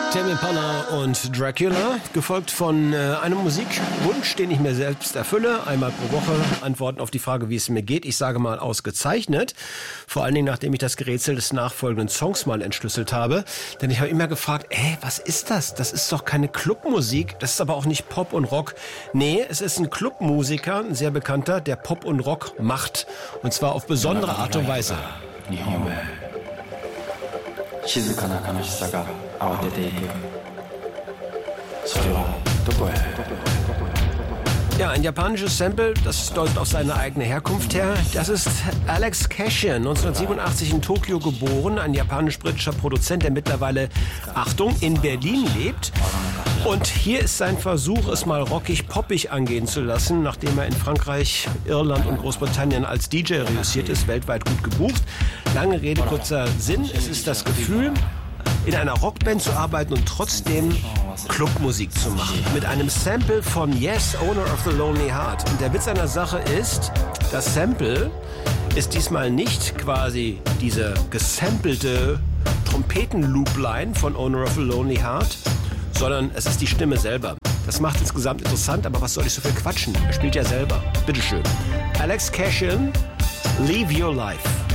Tame Impala und Dracula, gefolgt von einem Musikwunsch, den ich mir selbst erfülle. Einmal pro Woche Antworten auf die Frage, wie es mir geht. Ich sage mal ausgezeichnet. Vor allen Dingen, nachdem ich das Gerätsel des nachfolgenden Songs mal entschlüsselt habe. Denn ich habe immer gefragt, was ist das? Das ist doch keine Clubmusik. Das ist aber auch nicht Pop und Rock. Nee, es ist ein Clubmusiker, ein sehr bekannter, der Pop und Rock macht. Und zwar auf besondere Art und Weise. Ja, ein japanisches Sample, das deutet auf seine eigene Herkunft her. Das ist Alex Cashin, 1987 in Tokio geboren, ein japanisch-britischer Produzent, der mittlerweile, Achtung, in Berlin lebt. Und hier ist sein Versuch, es mal rockig-poppig angehen zu lassen, nachdem er in Frankreich, Irland und Großbritannien als DJ reüssiert ist, weltweit gut gebucht. Lange Rede, kurzer Sinn, es ist das Gefühl, in einer Rockband zu arbeiten und trotzdem Clubmusik zu machen. Mit einem Sample von Yes, Owner of the Lonely Heart. Und der Witz an der Sache ist, das Sample ist diesmal nicht quasi diese gesampelte Trompeten-Loop-Line von Owner of the Lonely Heart, sondern es ist die Stimme selber. Das macht insgesamt interessant, aber was soll ich so viel quatschen? Er spielt ja selber. Bitteschön. Alex Cashin, Live Your Life.